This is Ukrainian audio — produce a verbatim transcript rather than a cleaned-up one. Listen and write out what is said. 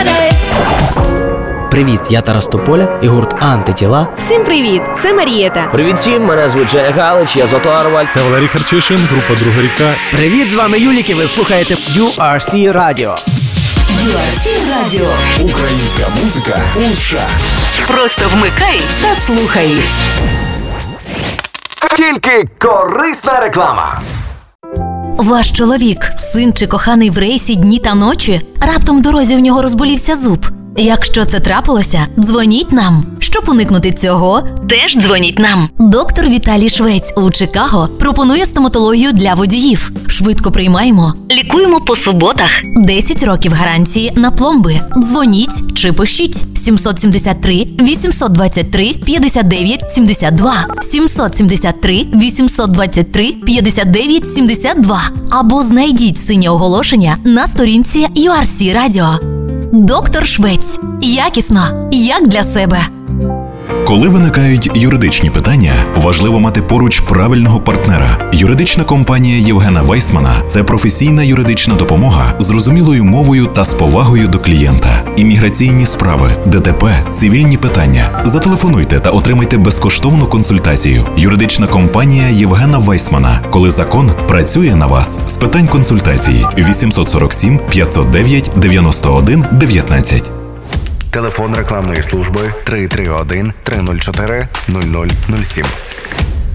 Paradise. Привіт, я Тарас Тополя і гурт «Антитіла». Всім привіт, це Марієта. Привіт всім, мене звуть Женя Галич, я з Ото Арвальд. Це Валерій Харчишин, група «Друга ріка». Привіт, з вами Юліки, ви слухаєте ю ар сі Radio. ю ар сі Radio. Українська музика у США. Просто вмикай та слухай. Тільки корисна реклама. Ваш чоловік, син чи коханий в рейсі дні та ночі? Раптом в дорозі у нього розболівся зуб. Якщо це трапилося, дзвоніть нам. Щоб уникнути цього, теж дзвоніть нам. Доктор Віталій Швець у Чикаго пропонує стоматологію для водіїв. Швидко приймаємо. Лікуємо по суботах. десять років гарантії на пломби. Дзвоніть чи пишіть. сім сім три, вісім два три, п'ять дев'ять сім два. сім сім три, вісім два три, п'ять дев'ять сім два. Або знайдіть синє оголошення на сторінці ю ар сі Radio. Доктор Швець. Якісно, як для себе. Коли виникають юридичні питання, важливо мати поруч правильного партнера. Юридична компанія Євгена Вайсмана – це професійна юридична допомога зрозумілою мовою та з повагою до клієнта. Імміграційні справи, де те пе, цивільні питання. Зателефонуйте та отримайте безкоштовну консультацію. Юридична компанія Євгена Вайсмана. Коли закон працює на вас. З питань консультації вісім сім сім, п'ятсот дев'ять, дев'яносто один, дев'ятнадцять. Телефон рекламної служби три три один, три нуль чотири, нуль нуль нуль сім.